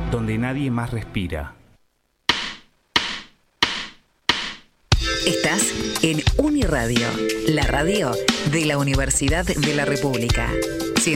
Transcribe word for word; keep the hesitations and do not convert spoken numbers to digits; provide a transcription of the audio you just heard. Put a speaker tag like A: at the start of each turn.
A: donde nadie más respira.
B: Estás en Uniradio, la radio de la Universidad de la República.